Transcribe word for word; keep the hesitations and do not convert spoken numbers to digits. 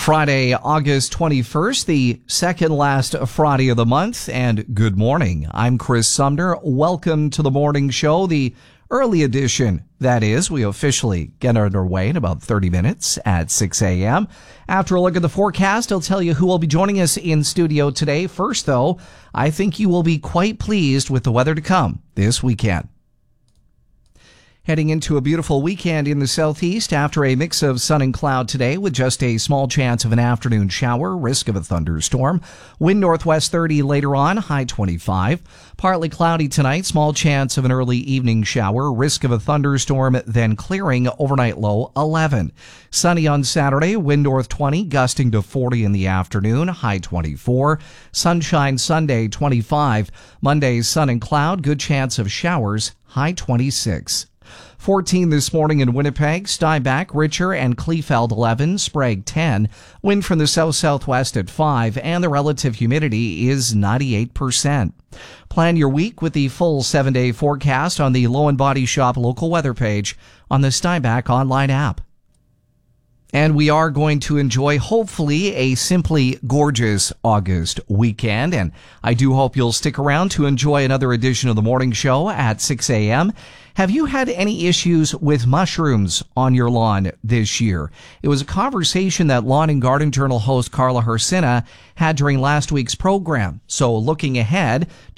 Friday, August twenty-first, the second last Friday of the month, and good morning. I'm Chris Sumner. Welcome to the morning show, the early edition. That is, we officially get underway in about thirty minutes at six a.m. After a look at the forecast, I'll tell you who will be joining us in studio today. First, though, I think you will be quite pleased with the weather to come this weekend. Heading into a beautiful weekend in the southeast after a mix of sun and cloud today with just a small chance of an afternoon shower, risk of a thunderstorm. Wind northwest thirty later on, high twenty-five. Partly cloudy tonight, small chance of an early evening shower, risk of a thunderstorm, then clearing, overnight low eleven. Sunny on Saturday, wind north twenty, gusting to forty in the afternoon, high twenty-four. Sunshine Sunday, twenty-five. Monday, sun and cloud, good chance of showers, high twenty-six. fourteen this morning in Winnipeg, Stuyback, Richer, and Kleefeld eleven, Sprague ten. Wind from the south-southwest at five, and the relative humidity is ninety-eight percent. Plan your week with the full seven-day forecast on the Low and Body Shop local weather page on the Stuyback online app. And we are going to enjoy, hopefully, a simply gorgeous August weekend. And I do hope you'll stick around to enjoy another edition of the morning show at six a.m. Have you had any issues with mushrooms on your lawn this year? It was a conversation that Lawn and Garden Journal host Carla Hersina had during last week's program. So looking ahead